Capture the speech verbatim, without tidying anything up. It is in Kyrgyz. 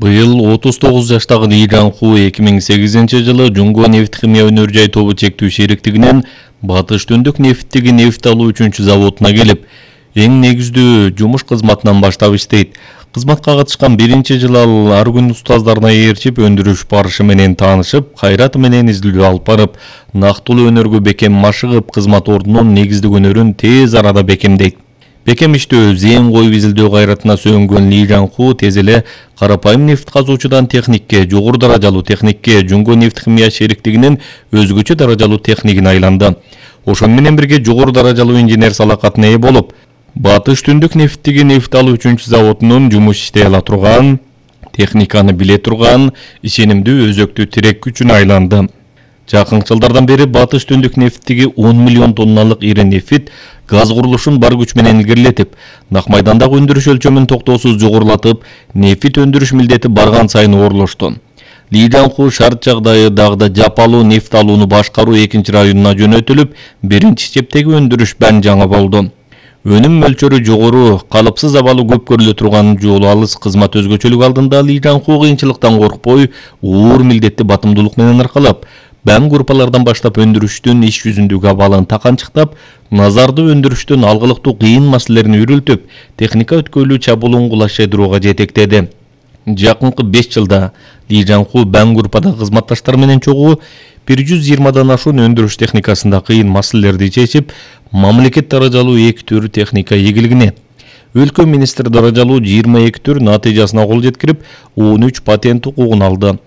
Быйыл отуз тогуз жаштагы Ли Жан-ху эки миң сегизинчи жылы Жунго нефт химия өнөр жай тобу чектүү шериктигинен Батыш Түндүк нефттеги нефт алуу үчүнчү заводуна келип, эң негиздүү жумуш кызматынан баштап иштейт. Кызматка катышкан биринчи жылы ал ар күн устаздарына ээрчип, өндүрүш барышы менен таанышып, кайраты менен изилдөө алып барып, нактылуу өнөргө бекем машыгып, кызмат ордунун негиздик өнөрүн тез арада бекемдейт. Бекем иштөө, зээн коюп изилдөө кайратына сүйөнгөн Ли Жан-ху тез эле карапайым нефт казуучудан техникке, жогору даражалуу техникке, Жунго нефт химия шериктигинин өзгөчө даражалуу технигине айланды. Ошону менен бирге жогору даражалуу инженер салакатына ээ болуп, Батыш Түндүк нефттеги нефт алуу үчүнчү заводунун жумуш иштей ала турган, техниканы биле турган, ишенимдүү өзөктүү тирек күчүнө айланды. Жакынкы жылдардан бери Батыш Түндүк нефттеги он миллион тонналык ири нефит газ курулушун бар күч менен илгерилетип, Нак майдандагы өндүрүш өлчөмүн токтоосуз жогорулатып, нефит өндүрүш милдети барган сайын оорлошту. Ли Жан-ху шарт жагдайдагы жапалуу нефт алууну башкаруу экинчи районуна жөнөтүлүп, биринчи чептеги өндүрүш бән жаңы болду. Өнүм мөлчөрү жогору, калыпсыз абалы көп көрүлө турган жолу алыс кызмат өзгөчөлүк алдында Ли Жан-ху кыйынчылыктан коркпой, оор милдетти батымдуулук менен аркалап, бәң группалардан баштап өндүрүштүн иш жүзүндөгү абалын таканчыктап, назарды өндүрүштүн алгылыктуу кыйын маселелерин үрүлтүп, техника өткөйлүү чабуулун кулашайдырууга жетектеди. Жакынкы беш жылда Ли Жан-ху бәң группадагы кызматташтар менен чогуу бир жүз жыйырмадан ашуун өндүрүш техникасында кыйын маселелерди чечип, мамлекет даражалуу эки түр техника ийгилигине, өлкө министр даражалуу жыйырма эки түр натыйжасына кол жеткирип, он үч патент укугун алды.